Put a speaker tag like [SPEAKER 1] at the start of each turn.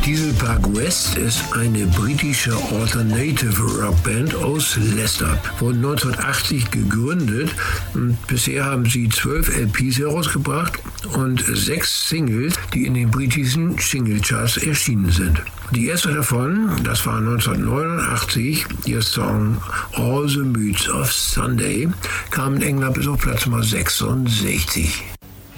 [SPEAKER 1] Dieselpark West ist eine britische Alternative Rockband aus Leicester. Wurde 1980 gegründet und bisher haben sie 12 LPs herausgebracht und 6 Singles, die in den britischen Singlecharts erschienen sind. Die erste davon, das war 1989, ihr Song All the Moods of Sunday, kam in England bis auf Platz Nummer 66.